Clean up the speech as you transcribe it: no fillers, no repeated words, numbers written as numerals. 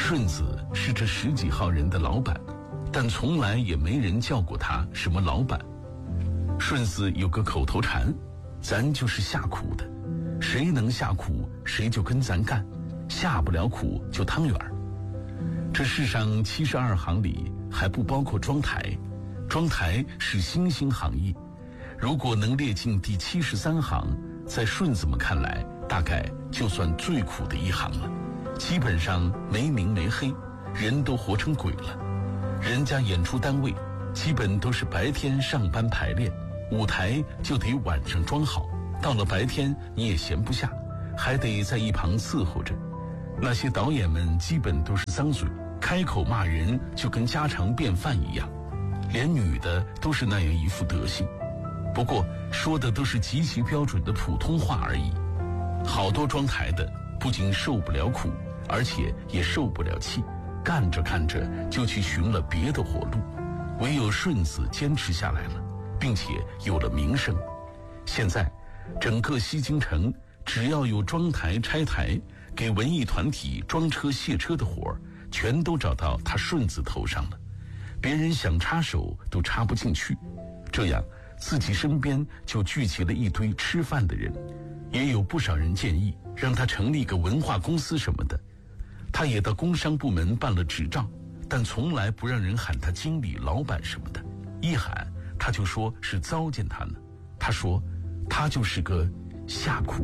顺子是这10几号人的老板，但从来也没人叫过他什么老板。顺子有个口头禅，咱就是下苦的，谁能下苦谁就跟咱干，下不了苦就汤圆。这世上72行里还不包括装台，装台是新兴行业，如果能列进第73行，在顺子们看来大概就算最苦的一行了。基本上没明没黑，人都活成鬼了。人家演出单位基本都是白天上班排练，舞台就得晚上装好，到了白天你也闲不下，还得在一旁伺候着。那些导演们基本都是脏嘴，开口骂人就跟家常便饭一样，连女的都是那样一副德行。不过说的都是极其标准的普通话而已。好多装台的不仅受不了苦，而且也受不了气，干着干着就去寻了别的活路。唯有顺子坚持下来了，并且有了名声。现在整个西京城只要有装台拆台给文艺团体装车卸车的活儿，全都找到他顺子头上了，别人想插手都插不进去。这样自己身边就聚集了一堆吃饭的人，也有不少人建议让他成立个文化公司什么的。他也到工商部门办了执照，但从来不让人喊他经理、老板什么的，一喊他就说是糟践他呢。他说他就是个下苦